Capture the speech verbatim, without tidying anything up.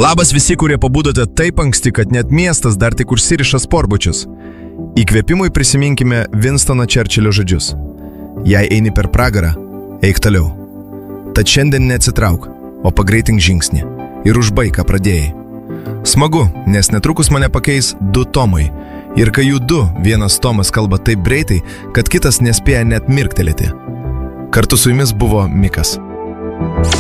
Labas visi, kurie pabudote taip anksti, kad net miestas dar tik užsiriša sportbučius. Įkvėpimui prisiminkime Winstono Churchillio žodžius. Jei eini per pragarą, eik toliau. Tad šiandien neatsitrauk, o pagreitink žingsnį ir užbaik, ką pradėjai. Smagu, nes netrukus mane pakeis du Tomai. Ir kai jų du, vienas Tomas kalba taip greitai, kad kitas nespėja net mirktelėti. Kartu su jumis buvo Mikas.